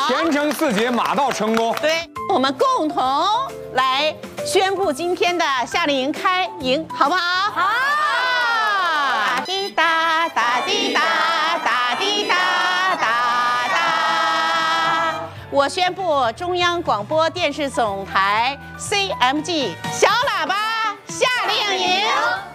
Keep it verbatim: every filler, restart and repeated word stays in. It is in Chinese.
前程似锦，马到成功。 对，我们共同来宣布今天的夏令营开营，好不好？好。打滴答，打滴答，打滴答，答答。我宣布，中央广播电视总台 C M G 小喇叭夏令营。